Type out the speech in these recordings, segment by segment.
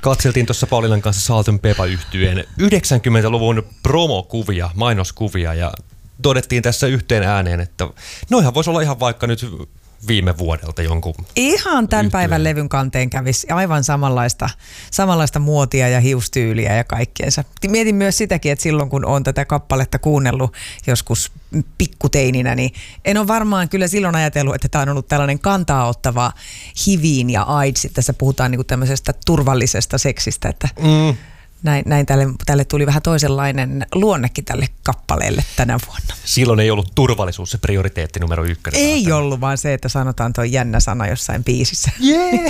Katseltiin tuossa Pauliinan kanssa Salt & Pepper-yhtyeen 90-luvun promokuvia, mainoskuvia ja todettiin tässä yhteen ääneen, että noihan voisi olla ihan vaikka nyt viime vuodelta jonkun ihan tämän päivän levyn kanteen kävisi aivan samanlaista muotia ja hiustyyliä ja kaikkeensa. Mietin myös sitäkin, että silloin kun olen tätä kappaletta kuunnellut joskus pikkuteininä, niin en ole varmaan kyllä silloin ajatellut, että tämä on ollut tällainen kantaa ottava HIViin ja AIDS. Tässä puhutaan niin kuin tämmöisestä turvallisesta seksistä, että näin tälle tuli vähän toisenlainen luonnekin tälle kappaleelle tänä vuonna. Silloin ei ollut turvallisuus se prioriteetti numero 1. Ei ollut, vaan se, että sanotaan tuo jännä sana jossain biisissä. Yeah.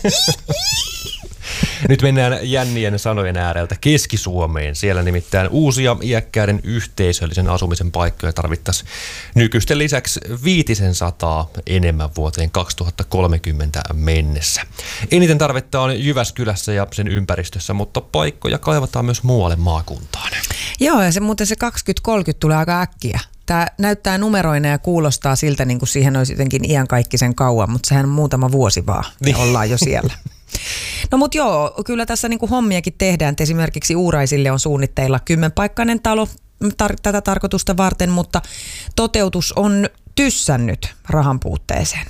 Nyt mennään jännien sanojen ääreltä Keski-Suomeen. Siellä nimittäin uusia iäkkäiden yhteisöllisen asumisen paikkoja tarvittaisiin nykyisten lisäksi 500 enemmän vuoteen 2030 mennessä. Eniten tarvetta on Jyväskylässä ja sen ympäristössä, mutta paikkoja kaivataan myös muualle maakuntaan. Joo, ja muuten se 2030 tulee aika äkkiä. Tämä näyttää numeroina ja kuulostaa siltä, niin kuin siihen olisi jotenkin iankaikkisen kauan, mutta sehän on muutama vuosi vaan, niin ollaan jo siellä. No mut joo, kyllä tässä niinku hommiakin tehdään. Esimerkiksi Uuraisille on suunnitteilla 10-paikkainen talo tätä tarkoitusta varten, mutta toteutus on tyssännyt rahan puutteeseen.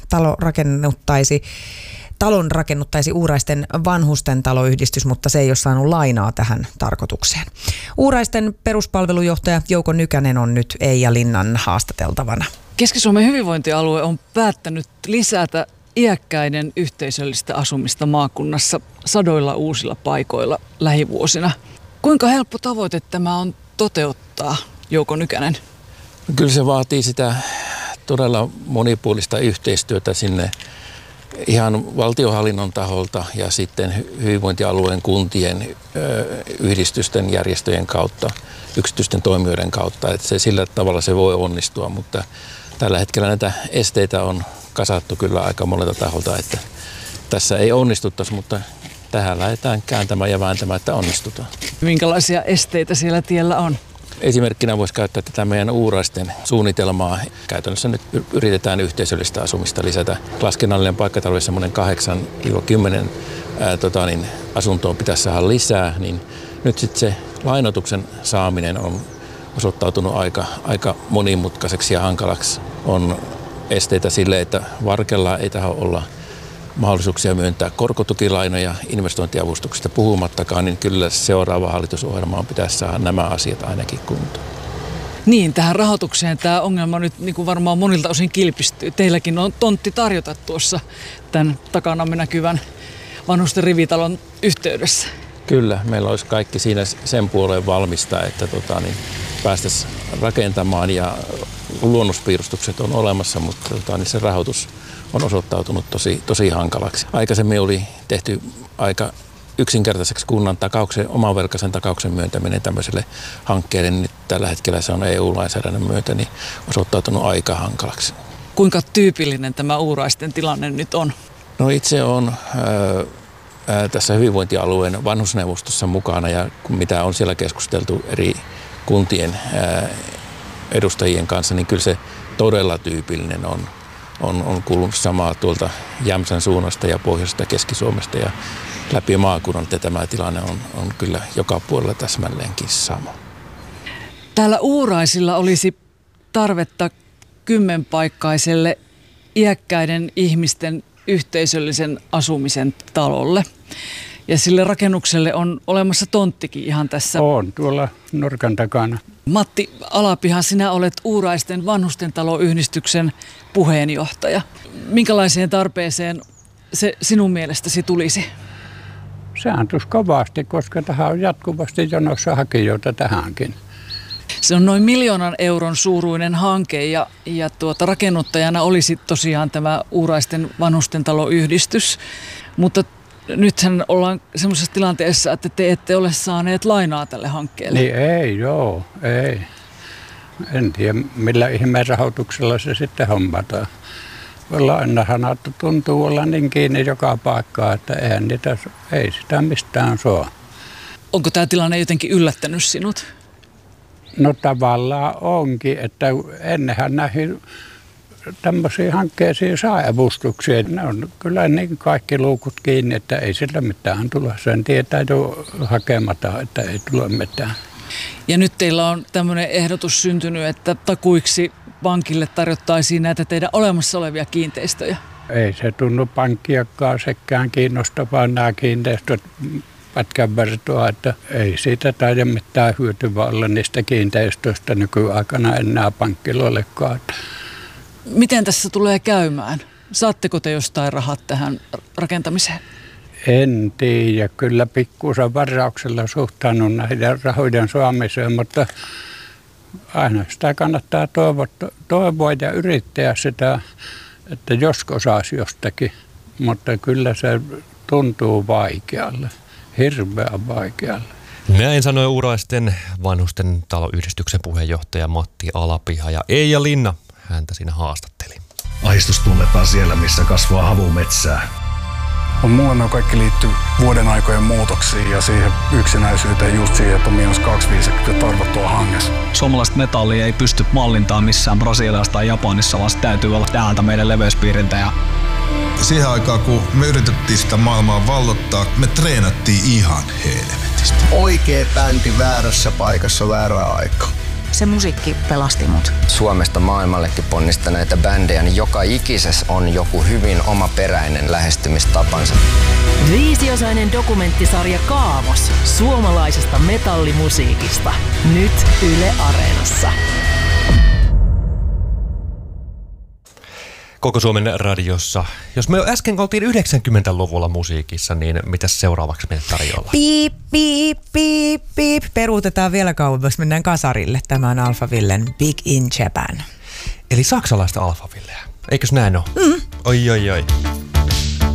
Talon rakennuttaisi Uuraisten vanhusten taloyhdistys, mutta se ei ole saanut lainaa tähän tarkoitukseen. Uuraisten peruspalvelujohtaja Jouko Nykänen on nyt Eija Linnan haastateltavana. Keski-Suomen hyvinvointialue on päättänyt lisätä iäkkäiden yhteisöllistä asumista maakunnassa sadoilla uusilla paikoilla lähivuosina. Kuinka helppo tavoite tämä on toteuttaa, Jouko Nykänen? Kyllä se vaatii sitä todella monipuolista yhteistyötä sinne ihan valtionhallinnon taholta ja sitten hyvinvointialueen kuntien, yhdistysten, järjestöjen kautta, yksityisten toimijoiden kautta. Että se, sillä tavalla se voi onnistua, mutta tällä hetkellä näitä esteitä on kasattu kyllä aika monelta taholta, että tässä ei onnistuttaisi, mutta tähän lähdetään kääntämään ja vääntämään, että onnistutaan. Minkälaisia esteitä siellä tiellä on? Esimerkkinä voisi käyttää tätä meidän Uuraisten suunnitelmaa. Käytännössä nyt yritetään yhteisöllistä asumista lisätä. Laskennallinen paikkatarve semmoinen 8-10 asuntoa pitäisi saada lisää, niin nyt sitten se lainoituksen saaminen on osoittautunut aika monimutkaiseksi ja hankalaksi. On esteitä sille, että Varkella ei tahdo olla mahdollisuuksia myöntää korkotukilainoja investointiavustuksista puhumattakaan, niin kyllä seuraava hallitusohjelmaan pitäisi saada nämä asiat ainakin kuntoon. Niin, tähän rahoitukseen tämä ongelma nyt niin kuin varmaan monilta osin kilpistyy. Teilläkin on tontti tarjota tuossa tämän takanamme näkyvän vanhusten rivitalon yhteydessä. Kyllä, meillä olisi kaikki siinä sen puoleen valmista, että päästäisiin rakentamaan ja luonnospiirustukset on olemassa, mutta se rahoitus on osoittautunut tosi hankalaksi. Aikaisemmin oli tehty aika yksinkertaiseksi kunnan omavelkaisen takauksen myöntäminen tämmöiselle hankkeelle. Nyt tällä hetkellä se on EU-lainsäädännön myötä niin osoittautunut aika hankalaksi. Kuinka tyypillinen tämä Uuraisten tilanne nyt on? No itse olen tässä hyvinvointialueen vanhusneuvostossa mukana ja mitä on siellä keskusteltu eri kuntien edustajien kanssa, niin kyllä se todella tyypillinen on kuulunut samaa tuolta Jämsän suunnasta ja pohjoisesta Keski-Suomesta ja läpi maakunnan, että tämä tilanne on kyllä joka puolella täsmälleenkin sama. Täällä Uuraisilla olisi tarvetta 10-paikkaiselle iäkkäiden ihmisten yhteisöllisen asumisen talolle. Ja sille rakennukselle on olemassa tonttikin ihan tässä. On, tuolla nurkan takana. Matti Alapiha, sinä olet Uuraisten vanhustentaloyhdistyksen puheenjohtaja. Minkälaiseen tarpeeseen se sinun mielestäsi tulisi? Sehän tulisi kovasti, koska tähän on jatkuvasti jonossa hakijoita tähänkin. Se on noin 1 000 000 euron suuruinen hanke ja rakennuttajana olisi tosiaan tämä Uuraisten vanhustentaloyhdistys, mutta nythän ollaan semmoisessa tilanteessa, että te ette ole saaneet lainaa tälle hankkeelle. Niin ei. En tiedä, millä ihmeen rahoituksella se sitten hommataan. Lainahan tuntuu olla niin kiinni joka paikkaa, että ei sitä mistään saa. Onko tämä tilanne jotenkin yllättänyt sinut? No tavallaan onkin, että ennenhän näihin tämmöisiin hankkeisiin saa avustuksia. Ne on kyllä niin kaikki luukut kiinni, että ei sillä mitään tule. Sen tietää jo hakematta, että ei tule mitään. Ja nyt teillä on tämmöinen ehdotus syntynyt, että takuiksi pankille tarjottaisiin näitä teidän olemassa olevia kiinteistöjä. Ei se tunnu pankkiakaan sekään kiinnostavaa nämä kiinteistöt pätkän vertoa, että ei siitä taida mitään hyötyä olla niistä kiinteistöistä nykyaikana enää pankkiloillekaan. Miten tässä tulee käymään? Saatteko te jostain rahat tähän rakentamiseen? En tiedä. Kyllä pikkuisen varauksella suhtaannut näiden rahojen saamiseen, mutta aina sitä kannattaa toivoa ja yrittää sitä, että josko saisi jostakin. Mutta kyllä se tuntuu vaikealle, hirveän vaikealle. Näin sanoi Uuraisten vanhusten taloyhdistyksen puheenjohtaja Matti Alapiha ja Eija Linna häntä siinä haastatteli. Ahdistus tunnetaan siellä, missä kasvaa havumetsää. Mulle kaikki liittyy vuoden aikojen muutoksiin ja siihen yksinäisyyteen just siihen, että on -25 tarvottua hangessa. Suomalaista metallia ei pysty mallintamaan missään Brasiliassa tai Japanissa, vaan se täytyy olla täältä meidän leveyspiiriltä. Siihen aikaan, kun me yritettiin sitä maailmaa vallottaa, me treenattiin ihan helvetistä. Oikea bändi väärässä paikassa väärää aikaa. Se musiikki pelasti mut. Suomesta maailmallekin ponnistaneita bändejä, niin joka ikisessä on joku hyvin omaperäinen lähestymistapansa. 5-osainen dokumenttisarja Kaavos suomalaisesta metallimusiikista. Nyt Yle Areenassa. Koko Suomen radiossa. Jos me äsken oltiin 90-luvulla musiikissa, niin mitäs seuraavaksi meille tarjolla? Piip, piip, piip, piip. Peruutetaan vielä kauemmas. Mennään kasarille. Tämä on Alphavillen Big in Japan. Eli saksalaista Alphavilleä. Eikös näin ole? Oi.